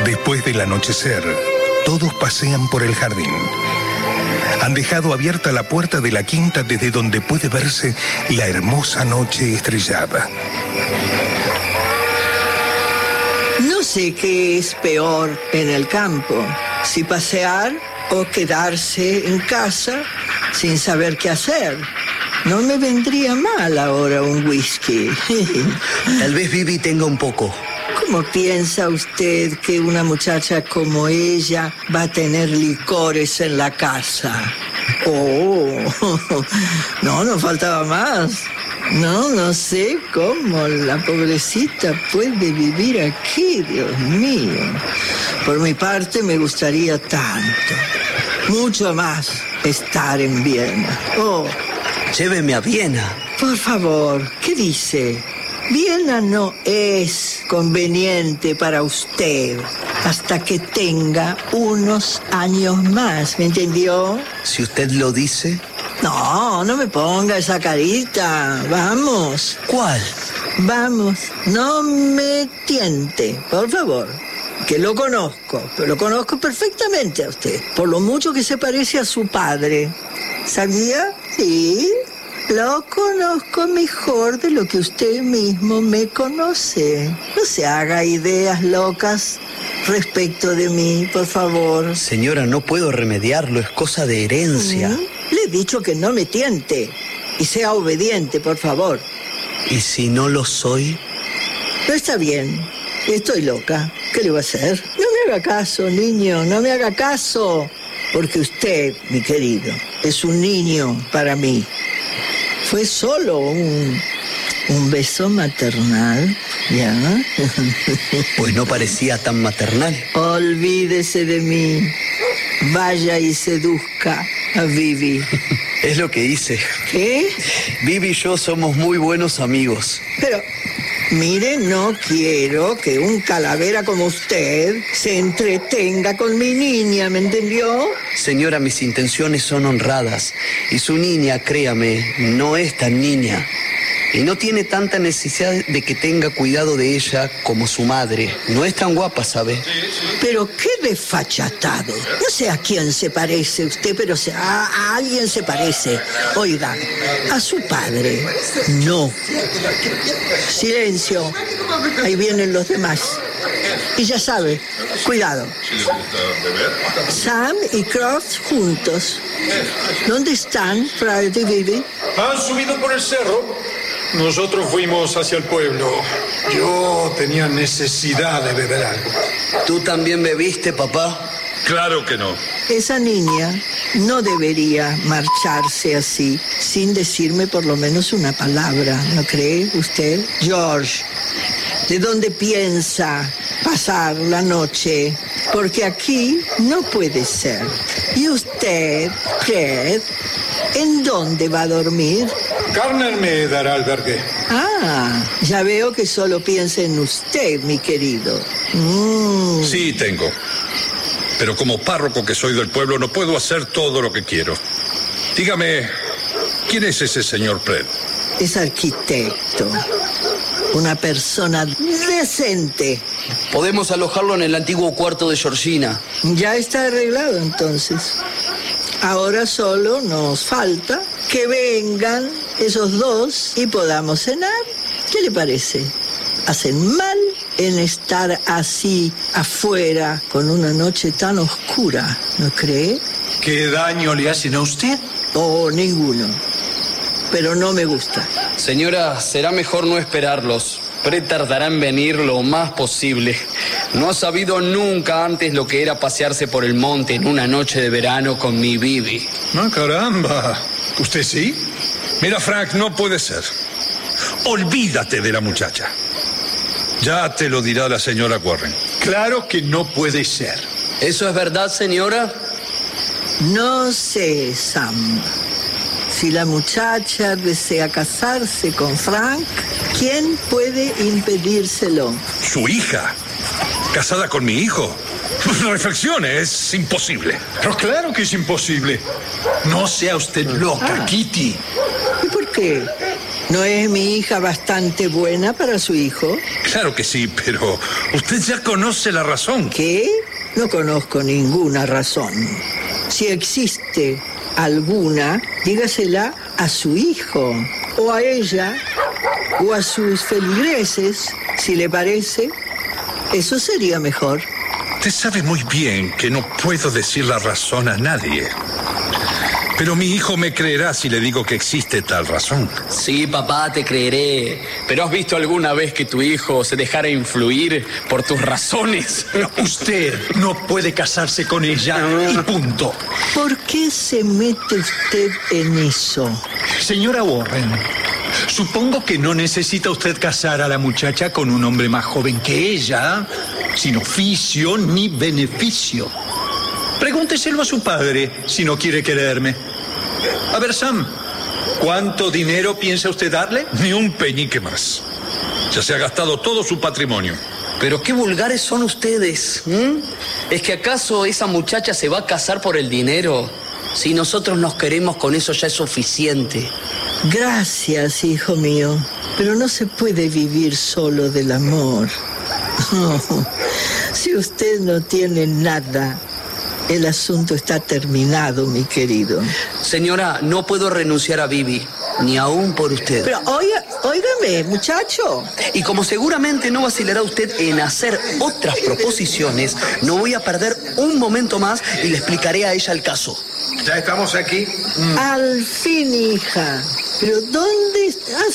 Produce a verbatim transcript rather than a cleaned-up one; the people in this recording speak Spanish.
Después del anochecer, todos pasean por el jardín. Han dejado abierta la puerta de la quinta desde donde puede verse la hermosa noche estrellada. No sé qué es peor en el campo, si pasear o quedarse en casa sin saber qué hacer. No me vendría mal ahora un whisky. Tal vez Vivi tenga un poco. ¿Cómo piensa usted que una muchacha como ella va a tener licores en la casa? Oh, no, no faltaba más. No, no sé cómo la pobrecita puede vivir aquí, Dios mío. Por mi parte me gustaría tanto, mucho más, estar en Viena. Oh, lléveme a Viena. Por favor, ¿qué dice? Viena no es conveniente para usted hasta que tenga unos años más, ¿me entendió? Si usted lo dice. No, no me ponga esa carita. Vamos. ¿Cuál? Vamos, no me tiente, por favor. Que lo conozco, pero lo conozco perfectamente a usted. Por lo mucho que se parece a su padre. ¿Sabía? Sí. Lo conozco mejor de lo que usted mismo me conoce. No se haga ideas locas respecto de mí, por favor. Señora, no puedo remediarlo, es cosa de herencia. ¿Mm? Le he dicho que no me tiente y sea obediente, por favor. ¿Y si no lo soy? No está bien, estoy loca. ¿Qué le voy a hacer? No me haga caso, niño, no me haga caso. Porque usted, mi querido, es un niño para mí. Fue solo un, un beso maternal, ¿ya? Pues no parecía tan maternal. Olvídese de mí. Vaya y seduzca a Vivi. Es lo que hice. ¿Qué? Vivi y yo somos muy buenos amigos. Pero, mire, no quiero que un calavera como usted se entretenga con mi niña, ¿me entendió? Señora, mis intenciones son honradas. Y su niña, créame, no es tan niña. Y no tiene tanta necesidad de que tenga cuidado de ella como su madre. No es tan guapa, ¿sabe? Pero qué desfachatado. No sé a quién se parece usted, pero a, a alguien se parece. Oiga, a su padre. No. Silencio. Ahí vienen los demás. Y ya sabe, cuidado. Sam y Croft juntos. ¿Dónde están, Fray de Vivi? Han subido por el cerro. Nosotros fuimos hacia el pueblo. Yo tenía necesidad de beber algo. ¿Tú también bebiste, papá? Claro que no. Esa niña no debería marcharse así, sin decirme por lo menos una palabra, ¿no cree usted? George, ¿de dónde piensa pasar la noche? Porque aquí no puede ser. ¿Y usted, Fred, en dónde va a dormir? Garner me dará albergue. Ah, ya veo que solo piensa en usted, mi querido. Mm. Sí, tengo. Pero como párroco que soy del pueblo, no puedo hacer todo lo que quiero. Dígame, ¿quién es ese señor Fred? Es arquitecto. Una persona decente. Podemos alojarlo en el antiguo cuarto de Georgina. Ya está arreglado, entonces. Ahora solo nos falta que vengan esos dos y podamos cenar. ¿Qué le parece? Hacen mal en estar así afuera con una noche tan oscura, ¿no cree? ¿Qué daño le hacen a usted? Oh, ninguno. Pero no me gusta. Señora, será mejor no esperarlos. Fred tardará en venir lo más posible. No ha sabido nunca antes lo que era pasearse por el monte en una noche de verano con mi Vivi. ¡Ah, caramba! ¿Usted sí? Mira, Frank, no puede ser. Olvídate de la muchacha. Ya te lo dirá la señora Warren. Claro que no puede ser. ¿Eso es verdad, señora? No sé, Sam. Si la muchacha desea casarse con Frank, ¿quién puede impedírselo? ¿Su hija? ¿Casada con mi hijo? Reflexione, es imposible. Pero claro que es imposible. No sea usted loca, Ah. Kitty. ¿Y por qué? ¿No es mi hija bastante buena para su hijo? Claro que sí, pero usted ya conoce la razón. ¿Qué? No conozco ninguna razón. Si existe alguna, dígasela a su hijo, o a ella, o a sus feligreses, si le parece. Eso sería mejor. Usted sabe muy bien que no puedo decir la razón a nadie. Pero mi hijo me creerá si le digo que existe tal razón. Sí, papá, te creeré. ¿Pero has visto alguna vez que tu hijo se dejara influir por tus razones? Pero usted no puede casarse con ella y punto. ¿Por qué se mete usted en eso? Señora Warren, supongo que no necesita usted casar a la muchacha con un hombre más joven que ella, sin oficio ni beneficio. Pregúnteselo a su padre si no quiere quererme. A ver, Sam, ¿cuánto dinero piensa usted darle? Ni un peñique más. Ya se ha gastado todo su patrimonio. Pero qué vulgares son ustedes. ¿Mm? ¿Es que acaso esa muchacha se va a casar por el dinero? Si nosotros nos queremos, con eso ya es suficiente. Gracias, hijo mío. Pero no se puede vivir solo del amor. Si usted no tiene nada, el asunto está terminado, mi querido. Señora, no puedo renunciar a Bibi, ni aún por usted. Pero oiga, óigame, muchacho. Y como seguramente no vacilará usted en hacer otras proposiciones, no voy a perder un momento más y le explicaré a ella el caso. Ya estamos aquí. Mm. Al fin, hija. Pero ¿dónde estás?